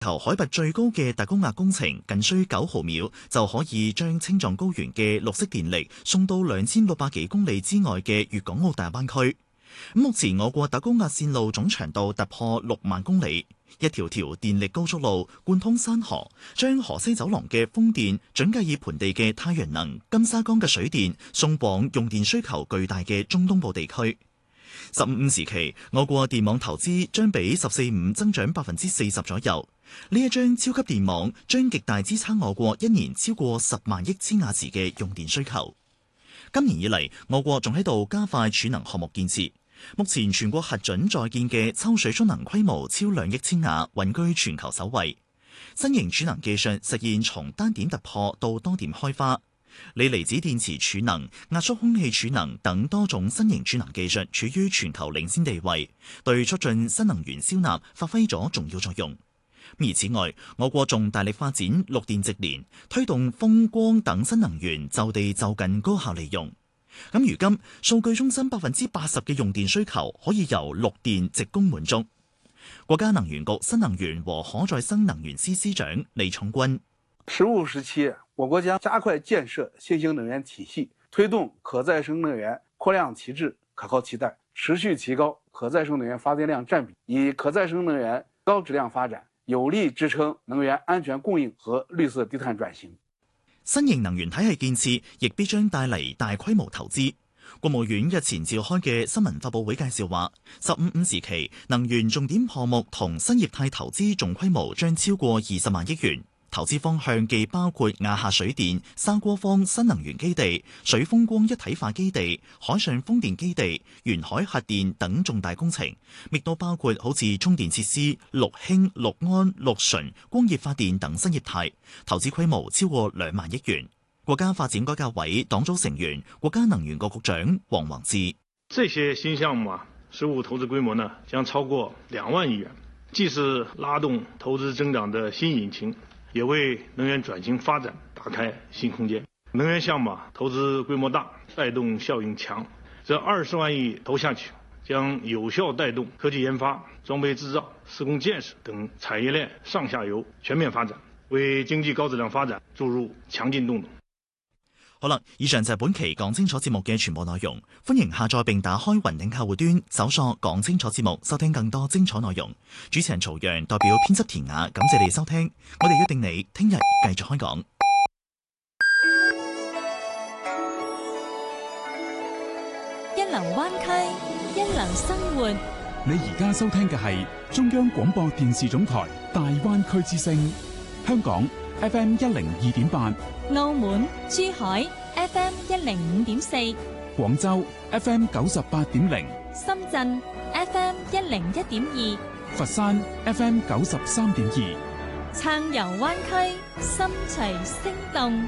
球海拔最高嘅大高壓工程僅需9毫秒就可以將青藏高原嘅綠色電力送到2600幾公里之外嘅粵港澳大灣區。目前我國大高壓線路總長度突破6萬公里，一條條電力高速路貫通山河，將河西走廊嘅風電、準格爾盆地嘅太陽能、金沙江嘅水電送往用電需求巨大嘅中東部地區。15時期，我國電網投資將比14.5增長40%左右。呢一張超級電網將極大支撐我國一年超過10萬億千瓦時嘅用電需求。今年以嚟，我國仲喺度加快儲能項目建設。目前全國核准在建嘅抽水蓄能規模超2億千瓦，穩居全球首位。新型儲能技術實現從單點突破到多點開花。鋰離子電池儲能、壓縮空氣儲能等多種新型儲能技術處於全球領先地位，對促進新能源消納發揮咗重要作用。而此外，我國仲大力發展綠電直連，推動風光等新能源就地就近高效利用。咁如今，數據中心80%嘅用電需求可以由綠電直供滿足。國家能源局新能源和可再生能源司司長李寵軍 15時期，我國將加快建設新型能源體系，推動可再生能源擴量提質、可靠替代，持續提高可再生能源發電量佔比，以可再生能源高質量發展，有力支撐能源安全供應和綠色低碳轉型。 新型能源體系建設亦必將帶嚟大規模投資。國務院日前召開嘅新聞發佈會介紹話，15時期能源重點項目同新業態投資總規模將超過20萬億元。投資方向既包括亞下水電、沙鍋坊新能源基地、水風光一體化基地、海上風電基地、沿海核電等重大工程，亦都包括好似充電設施、綠氫、綠安、綠純、光熱發電等新業態，投資規模超過2萬億元。國家發展改革委黨組成員、國家能源局局長王宏志： 這些新項目實務投資規模將超過2萬億元，既是拉動投資增長的新引擎，也為能源轉型發展打開新空間。能源項目投資規模大，帶動效應強，這20萬億投下去，將有效帶動科技研發、裝備製造、施工建設等產業鏈上下游全面發展，為經濟高質量發展注入強勁動能。 好啦，以上就係本期講清楚節目嘅全部內容。歡迎下載並打開雲頂客戶端，搜索講清楚節目，收聽更多精彩內容。主持人曹陽代表編輯田雅，感謝你收聽。我哋約定你聽日繼續開講。 一流灣區，一流生活。 你而家收聽嘅係中央廣播電視總台大灣區之聲，香港 FM 102.8， 澳門、珠海 FM 105.4， 廣州 FM 98.0， 深圳 FM 101.2， 佛山 FM 93.2， 暢遊灣區，心隨聲動。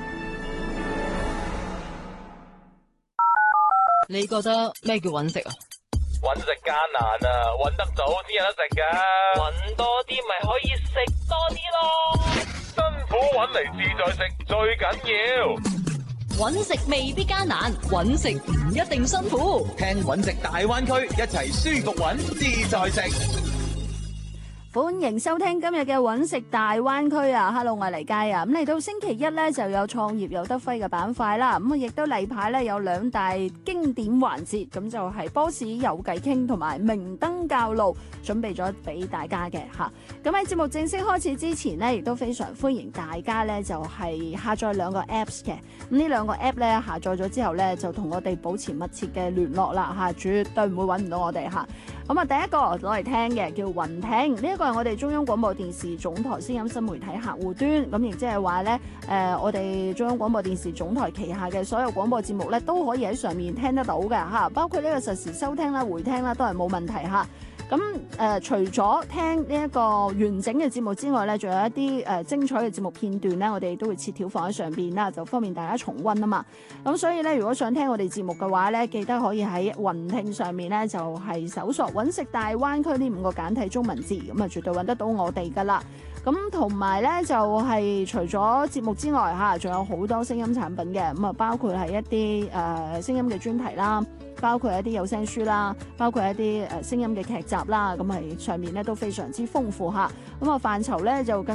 你覺得咩叫揾食啊？ 揾食艱難啊，揾得到先有得食噶。揾多啲咪可以食多啲咯。辛苦揾嚟自在食最緊要。 揾食未必艱難，揾食唔一定辛苦。 聽揾食大灣區，一齊舒服揾，自在食。 歡迎收聽今日嘅揾食大灣區啊 ！Hello， 我係黎佳啊！咁嚟到星期一咧，就有創業有得揮嘅板塊啦。咁亦都例牌咧有2大經典環節，咁就係 Boss 有偈傾同埋明燈教路，準備咗俾大家嘅嚇。咁喺節目正式開始之前呢，亦都非常歡迎大家咧就係下載2個 Apps 嘅。咁呢2個 App 咧下載咗之後咧，就同我哋保持密切嘅聯絡啦嚇，絕對唔會揾唔到我哋嚇。咁啊，第一個攞嚟聽嘅叫雲聽，呢一個係我哋中央廣播電視總台聲音新媒體客戶端，咁亦即係話咧，我哋中央廣播電視總台旗下嘅所有廣播節目咧，都可以喺上面聽得到嘅嚇，包括呢個實時收聽啦、回聽啦，都係冇問題嚇。咁除咗聽呢一個完整嘅節目之外咧，仲有一啲精彩嘅節目片段咧，我哋都會切條放喺上邊啦，就方便大家重溫啊嘛。咁所以咧，如果想聽我哋節目嘅話咧，記得可以喺雲聽上面咧，就係搜索揾食大灣區呢5個簡體中文字，咁啊絕對揾得到我哋噶啦。咁同埋咧就係除咗節目之外嚇，仲有好多聲音產品嘅，咁啊包括係一啲聲音嘅專題啦。 包括一啲有聲書啦，包括一啲聲音嘅劇集啦，咁係上面咧都非常之豐富嚇。咁啊範疇咧就更